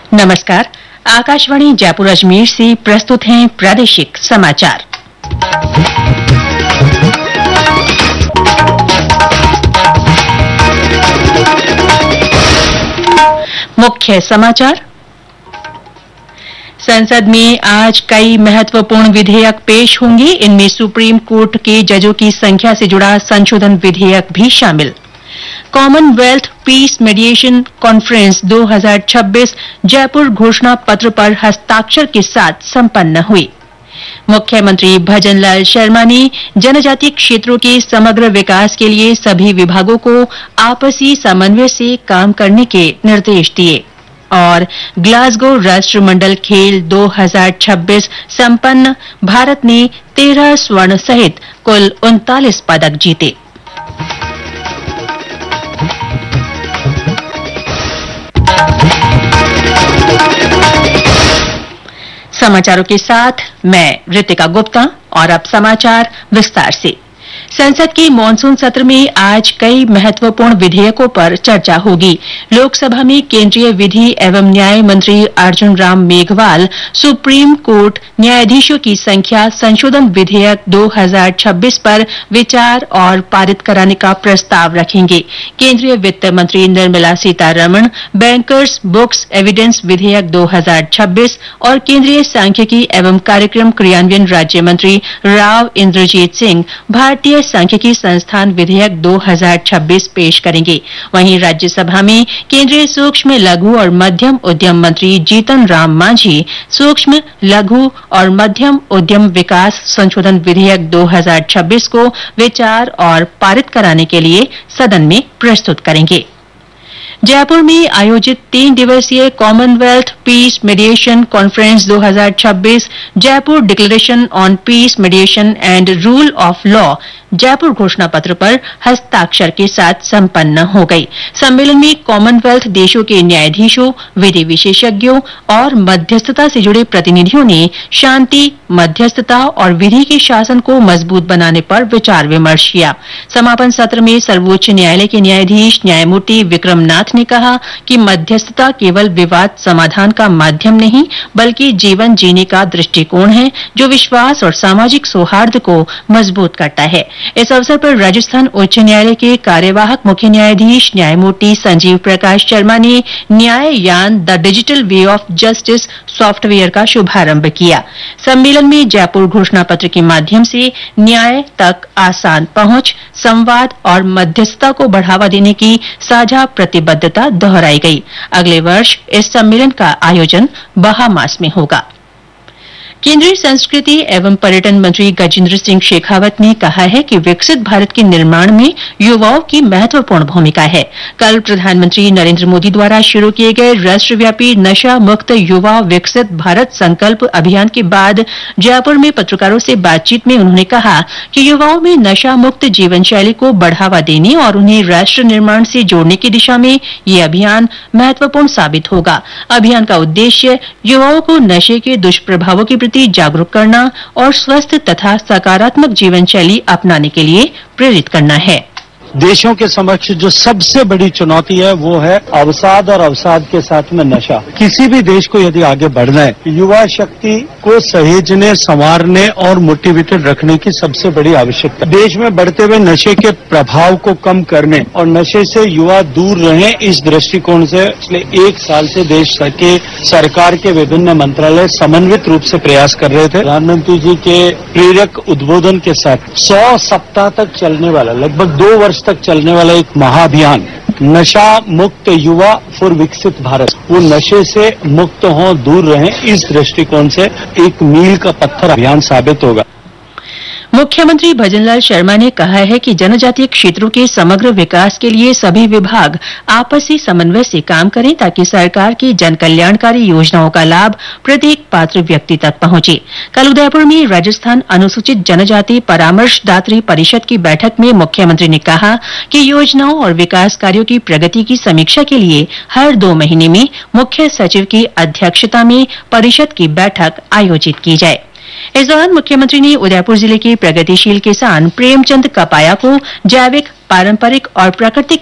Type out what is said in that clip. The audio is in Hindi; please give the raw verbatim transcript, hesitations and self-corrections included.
नमस्कार। आकाशवाणी जयपुर अजमेर से प्रस्तुत हैं प्रादेशिक समाचार। मुख्य समाचार। संसद में आज कई महत्वपूर्ण विधेयक पेश होंगे। इनमें सुप्रीम कोर्ट के जजों की संख्या से जुड़ा संशोधन विधेयक भी शामिल। कॉमनवेल्थ पीस मीडिएशन कॉन्फ्रेंस दो हज़ार छब्बीस जयपुर घोषणा पत्र पर हस्ताक्षर के साथ संपन्न हुई। मुख्यमंत्री भजनलाल शर्मा ने जनजातीय क्षेत्रों के समग्र विकास के लिए सभी विभागों को आपसी समन्वय से काम करने के निर्देश दिए। और ग्लासगो राष्ट्रमंडल खेल दो हज़ार छब्बीस संपन्न, भारत ने तेरह स्वर्ण सहित कुल उनतालीस पदक जीते। समाचारों के साथ मैं रितिका गुप्ता और अब समाचार विस्तार से। संसद के मानसून सत्र में आज कई महत्वपूर्ण विधेयकों पर चर्चा होगी। लोकसभा में केंद्रीय विधि एवं न्याय मंत्री अर्जुन राम मेघवाल सुप्रीम कोर्ट न्यायाधीशों की संख्या संशोधन विधेयक दो हज़ार छब्बीस पर विचार और पारित कराने का प्रस्ताव रखेंगे। केंद्रीय वित्त मंत्री Nirmala Sitharaman bankers books evidence विधेयक दो हज़ार छब्बीस और केंद्रीय सांख्यिकी एवं कार्यक्रम क्रियान्वयन राज्य मंत्री राव इंद्रजीत सिंह भारतीय सांख्यिकी संस्थान विधेयक दो हज़ार छब्बीस पेश करेंगे। वहीं राज्यसभा में केंद्रीय सूक्ष्म लघु और मध्यम उद्यम मंत्री जीतन राम मांझी सूक्ष्म लघु और मध्यम उद्यम विकास संशोधन विधेयक दो हज़ार छब्बीस को विचार और पारित कराने के लिए सदन में प्रस्तुत करेंगे। जयपुर में आयोजित तीन दिवसीय कॉमनवेल्थ पीस मीडिएशन कॉन्फ्रेंस दो हज़ार छब्बीस Jaipur declaration on piece mediation and rule of law Jaipur घोषणा पत्र पर हस्ताक्षर के साथ संपन्न हो गई। सम्मेलन में कॉमनवेल्थ देशों के न्यायाधीशों, विधि विशेषज्ञों और मध्यस्थता से जुड़े प्रतिनिधियों ने शांति, मध्यस्थता और विधि के शासन को मजबूत बनाने पर विचार विमर्श किया। समापन सत्र में सर्वोच्च न्यायालय के न्यायाधीश न्यायमूर्ति विक्रम नाथ ने कहा कि मध्यस्थता केवल विवाद समाधान का माध्यम नहीं बल्कि जीवन जीने का दृष्टिकोण है जो विश्वास और सामाजिक सौहार्द को मजबूत करता है। इस अवसर पर राजस्थान उच्च न्यायालय के कार्यवाहक मुख्य न्यायाधीश न्यायमूर्ति संजीव प्रकाश शर्मा ने न्याय यान the digital way of justice software का शुभारंभ किया। सम्मेलन में जयपुर घोषणा पत्र के माध्यम से न्याय तक आसान पहुंच, संवाद और मध्यस्थता को बढ़ावा देने की साझा प्रतिबद्धता दोहराई गई। अगले वर्ष इस सम्मेलन का आयोजन बहामास में होगा। केंद्रीय संस्कृति एवं पर्यटन मंत्री गजेंद्र सिंह शेखावत ने कहा है कि विकसित भारत के निर्माण में युवाओं की महत्वपूर्ण भूमिका है। कल प्रधानमंत्री नरेंद्र मोदी द्वारा शुरू किए गए राष्ट्रव्यापी नशा मुक्त युवा विकसित भारत संकल्प अभियान के बाद जयपुर में पत्रकारों से बातचीत में उन्होंने कहा कि युवाओं में नशा मुक्त जीवन शैली को बढ़ावा देने और उन्हें राष्ट्र निर्माण से जोड़ने की दिशा में ये अभियान महत्वपूर्ण साबित होगा। अभियान का उद्देश्य युवाओं को नशे के दुष्प्रभावों के जागरूक करना और स्वस्थ तथा सकारात्मक जीवन शैली अपनाने के लिए प्रेरित करना है। देशों के समक्ष जो सबसे बड़ी चुनौती है वो है अवसाद और अवसाद के साथ में नशा। किसी भी देश को यदि आगे बढ़ना है, युवा शक्ति को सहेजने, संवारने और मोटिवेटेड रखने की सबसे बड़ी आवश्यकता। देश में बढ़ते हुए नशे के प्रभाव को कम करने और नशे से युवा दूर रहें, इस दृष्टिकोण से पिछले एक साल से देश के सरकार के विभिन्न मंत्रालय समन्वित रूप से प्रयास कर रहे थे। प्रधानमंत्री जी के प्रेरक उद्बोधन के साथ सौ सप्ताह तक चलने वाला, लगभग दो वर्ष तक चलने वाला एक महाअभियान नशा मुक्त युवा फॉर विकसित भारत, वो नशे से मुक्त हों, दूर रहें, इस दृष्टिकोण से एक मील का पत्थर अभियान साबित होगा। मुख्यमंत्री भजनलाल शर्मा ने कहा है कि जनजातीय क्षेत्रों के समग्र विकास के लिए सभी विभाग आपसी समन्वय से काम करें ताकि सरकार की जनकल्याणकारी योजनाओं का लाभ प्रत्येक पात्र व्यक्ति तक पहुंचे। कल उदयपुर में राजस्थान अनुसूचित जनजाति परामर्शदात्री परिषद की बैठक में मुख्यमंत्री ने कहा कि योजनाओं और विकास कार्यों की प्रगति की समीक्षा के लिए हर दो महीने में मुख्य सचिव की अध्यक्षता में परिषद की बैठक आयोजित की जाए। इस दौरान मुख्यमंत्री ने उदयपुर जिले के प्रगतिशील किसान प्रेमचंद कपाया को जैविक, पारंपरिक और प्राकृतिक